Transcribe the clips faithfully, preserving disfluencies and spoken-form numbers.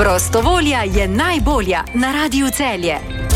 Prostovolja je najbolja na Radiu Celje.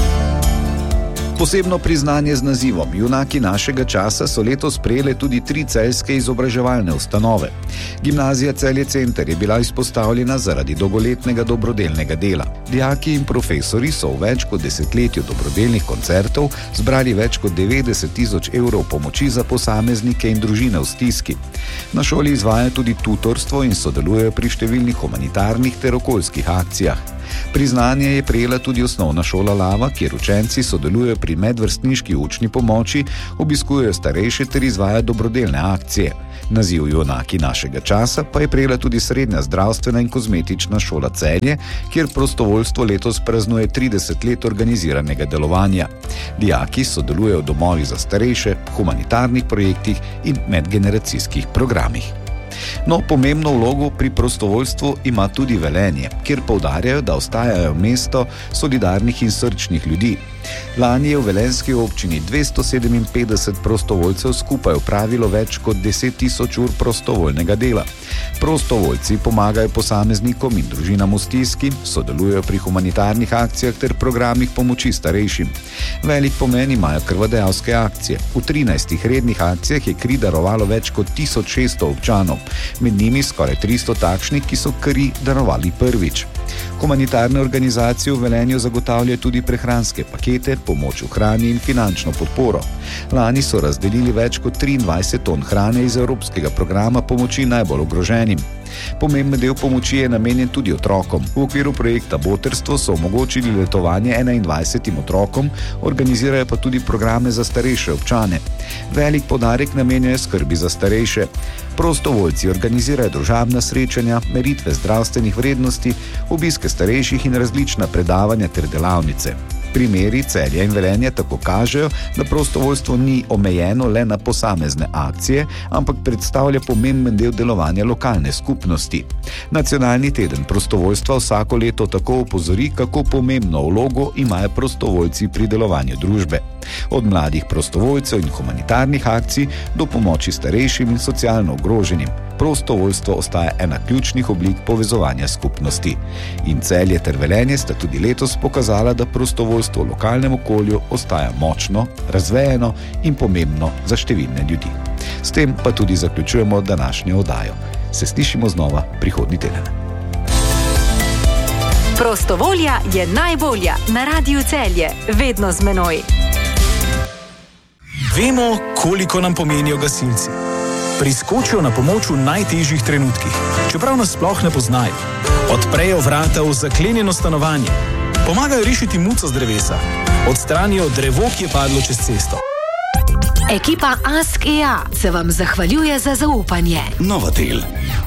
Posebno priznanje z nazivom Junaki našega časa so letos prejele tudi tri celjske izobraževalne ustanove. Gimnazija Celje Center je bila izpostavljena zaradi dolgoletnega dobrodelnega dela. Dijaki in profesori so v več kot desetletju dobrodelnih koncertov zbrali več kot devetdeset tisoč evrov pomoči za posameznike in družine v stiski. Na šoli izvajajo tudi tutorstvo in sodelujejo pri številnih humanitarnih ter okoljskih akcijah. Priznanje je prejela tudi osnovna šola Lava, kjer učenci sodelujejo pri medvrstniški učni pomoči, obiskujejo starejše ter izvajajo dobrodelne akcije. Naziv Junaki našega časa pa je prejela tudi srednja zdravstvena in kozmetična šola Celje, kjer prostovoljstvo letos praznuje trideset let organiziranega delovanja. Dijaki sodelujejo v domovih za starejše, humanitarnih projektih in medgeneracijskih programih. No, pomembno vlogo pri prostovoljstvu ima tudi Velenje, kjer poudarjajo, da ostajajo mesto solidarnih in srčnih ljudi. Lani je v velenjski občini dvesto sedeminpetdeset prostovoljcev skupaj opravilo več kot deset tisoč ur prostovoljnega dela. Prostovoljci pomagajo posameznikom in družinam v stiski, sodelujejo pri humanitarnih akcijah ter programih pomoči starejšim. Velik pomen imajo krvodajalske akcije. V trinajstih rednih akcijah je kri darovalo več kot tisoč šeststo občanov, med njimi skoraj tristo takšnih, ki so kri darovali prvič. Humanitarne organizacije v Velenju zagotavljajo tudi prehranske pakete, pomoč v hrani in finančno podporo. Lani so razdelili več kot triindvajset ton hrane iz evropskega programa pomoči najbolj ogroženim. Pomemben del pomoči je namenjen tudi otrokom. V okviru projekta Botrstvo so omogočili letovanje enaindvajsetim otrokom, organizirajo pa tudi programe za starejše občane. Velik poudarek namenjajo skrbi za starejše. Prostovoljci organizirajo družabna srečanja, meritve zdravstvenih vrednosti, obiske starejših in različna predavanja ter delavnice. Primeri Celja in Velenja tako kažejo, da prostovoljstvo ni omejeno le na posamezne akcije, ampak predstavlja pomemben del delovanja lokalne skupnosti. Nacionalni teden prostovoljstva vsako leto tako opozori, kako pomembno vlogo imajo prostovoljci pri delovanju družbe. Od mladih prostovoljcev in humanitarnih akcij do pomoči starejšim in socialno ogroženim. Prostovoljstvo ostaja ena ključnih oblik povezovanja skupnosti. In Celje ter Velenje sta tudi letos pokazala, da prostovoljstvo v lokalnem okolju ostaja močno, razvejeno in pomembno za številne ljudi. S tem pa tudi zaključujemo današnjo oddajo. Se slišimo znova prihodnji teden. Prostovolja je najbolja na Radiu Celje, vedno z menoj. Vemo, koliko nam pomenijo gasilci. Priskočijo na pomoč v najtežjih trenutkih, čeprav nas sploh ne poznajo. Odprejo vrata v zaklenjeno stanovanje, pomagajo rešiti muco z drevesa, odstranijo drevo, ki je padlo čez cesto. Ekipa Ask E A se vam zahvaljuje za zaupanje. Novotel.